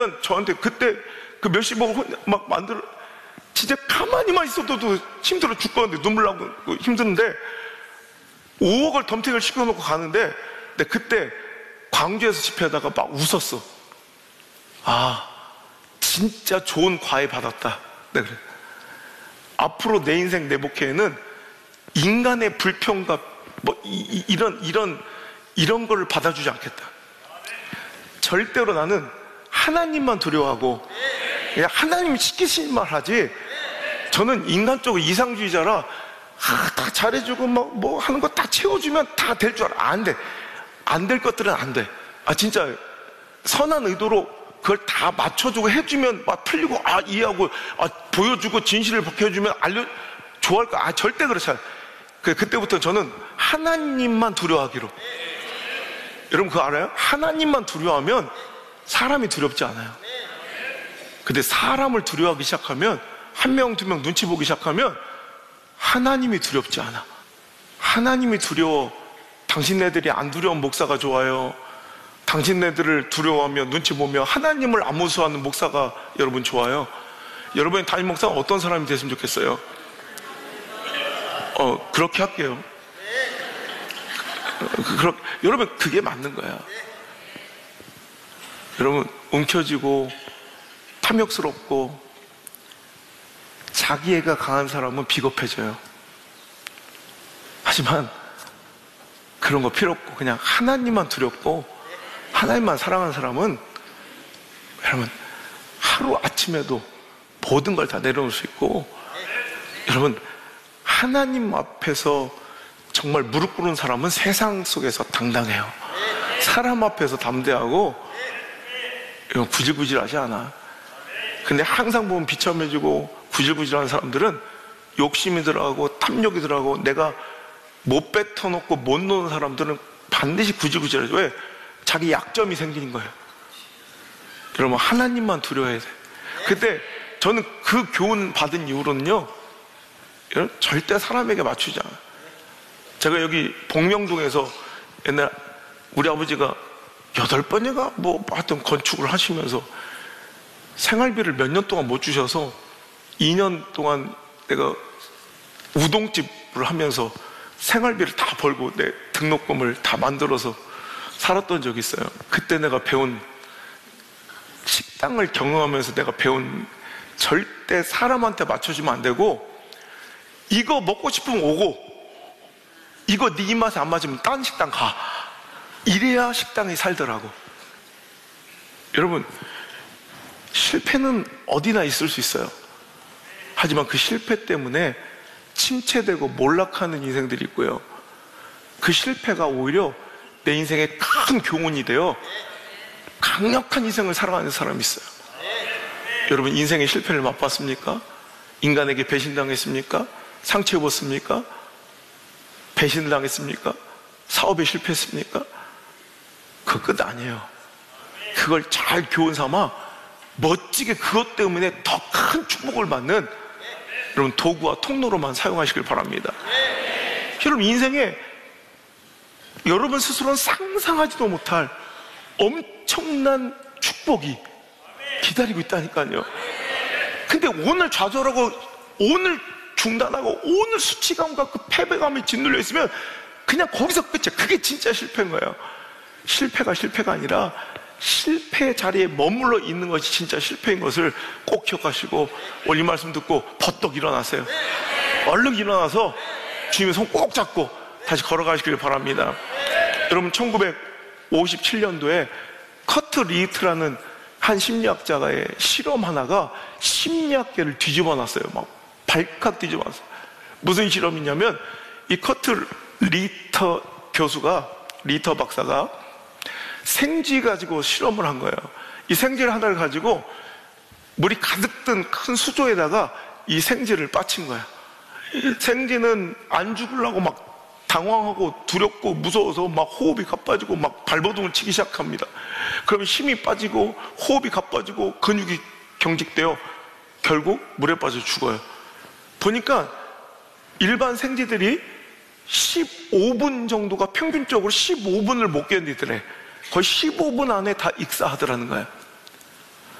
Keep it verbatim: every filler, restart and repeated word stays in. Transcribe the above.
저한테 그때 그 몇십억 막 만들어, 진짜 가만히만 있어도 힘들어 죽겠는데, 눈물 나고 힘드는데 오억을 덤탱이를 시켜놓고 가는데, 근데 그때 광주에서 집회하다가 막 웃었어. 아, 진짜 좋은 과외 받았다. 네, 그래. 앞으로 내 인생 내 목회에는 인간의 불평과 뭐 이, 이, 이런 이런 이런 걸 받아주지 않겠다. 절대로 나는 하나님만 두려워하고 그냥 하나님이 시키신 말 하지. 저는 인간적으로 이상주의자라 아, 다 잘해주고 뭐, 뭐 하는 거 다 채워주면 다 될 줄 알아. 안 돼. 안 될 것들은 안 돼. 아, 진짜 선한 의도로 그걸 다 맞춰주고 해주면 막 풀리고, 아, 이해하고, 아, 보여주고 진실을 밝혀주면 알려 좋아할까? 아, 절대 그렇지 않아요. 그, 그때부터 저는 하나님만 두려워하기로. 여러분 그거 알아요? 하나님만 두려워하면 사람이 두렵지 않아요. 근데 사람을 두려워하기 시작하면, 한 명, 두 명 눈치 보기 시작하면 하나님이 두렵지 않아. 하나님이 두려워. 당신네들이 안 두려운 목사가 좋아요. 당신네들을 두려워하며 눈치 보며 하나님을 안 무서워하는 목사가 여러분 좋아요. 여러분의 담임 목사가 어떤 사람이 됐으면 좋겠어요? 어, 그렇게 할게요. 그러, 여러분 그게 맞는 거야. 여러분 움켜쥐고 탐욕스럽고 자기애가 강한 사람은 비겁해져요. 하지만 그런 거 필요 없고 그냥 하나님만 두렵고 하나님만 사랑하는 사람은 여러분 하루 아침에도 모든 걸 다 내려놓을 수 있고, 여러분 하나님 앞에서 정말 무릎 꿇은 사람은 세상 속에서 당당해요. 사람 앞에서 담대하고 이건 구질구질하지 않아. 근데 항상 보면 비참해지고 구질구질한 사람들은 욕심이 들어가고 탐욕이 들어가고 내가 못 뱉어놓고 못 노는 사람들은 반드시 구질구질하죠. 왜? 자기 약점이 생기는 거예요. 여러분 하나님만 두려워해야 돼. 그때 저는 그 교훈 받은 이후로는요, 여러분 절대 사람에게 맞추지 않아요. 제가 여기 복명동에서 옛날 우리 아버지가 여덟 번인가 뭐 하여튼 건축을 하시면서 생활비를 몇 년 동안 못 주셔서 이 년 동안 내가 우동집을 하면서 생활비를 다 벌고 내 등록금을 다 만들어서 살았던 적이 있어요. 그때 내가 배운, 식당을 경영하면서 내가 배운, 절대 사람한테 맞춰주면 안 되고, 이거 먹고 싶으면 오고 이거 네 입맛에 안 맞으면 딴 식당 가. 이래야 식당이 살더라고. 여러분 실패는 어디나 있을 수 있어요. 하지만 그 실패 때문에 침체되고 몰락하는 인생들이 있고요, 그 실패가 오히려 내 인생에 큰 교훈이 되어 강력한 인생을 살아가는 사람이 있어요. 여러분 인생의 실패를 맛봤습니까? 인간에게 배신당했습니까? 상처 입었습니까? 배신을 당했습니까? 사업에 실패했습니까? 그 끝 아니에요. 그걸 잘 교훈 삼아 멋지게 그것 때문에 더 큰 축복을 받는 여러분 도구와 통로로만 사용하시길 바랍니다. 여러분 인생에 여러분 스스로는 상상하지도 못할 엄청난 축복이 기다리고 있다니까요. 근데 오늘 좌절하고 오늘 중단하고 오늘 수치감과 그 패배감이 짓눌려 있으면 그냥 거기서 끝이야. 그게 진짜 실패인 거예요. 실패가 실패가 아니라 실패의 자리에 머물러 있는 것이 진짜 실패인 것을 꼭 기억하시고, 오늘 이 말씀 듣고 버떡 일어나세요. 얼른 일어나서 주님의 손 꼭 잡고 다시 걸어가시길 바랍니다. 여러분 천구백오십칠 년도에 커트 리히트라는 한 심리학자의 실험 하나가 심리학계를 뒤집어 놨어요. 막 발칵 뒤집어 놨어요. 무슨 실험이냐면 이 커트 리히터 교수가, 리히터 박사가 생쥐 가지고 실험을 한 거예요. 이 생쥐를 하나를 가지고 물이 가득 든 큰 수조에다가 이 생쥐를 빠친 거예요. 생쥐는 안 죽으려고 막 당황하고 두렵고 무서워서 막 호흡이 가빠지고 막 발버둥을 치기 시작합니다. 그러면 힘이 빠지고 호흡이 가빠지고 근육이 경직되어 결국 물에 빠져 죽어요. 보니까 일반 생쥐들이 십오 분 정도가 평균적으로 십오 분을 못 견디더래. 거의 십오 분 안에 다 익사하더라는 거예요.